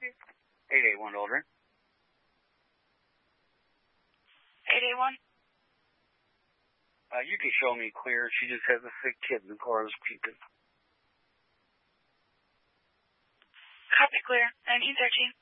881 Aldrin. 881. You can show me clear. She just has a sick kid in the car that's peeping. Copy clear. 1913.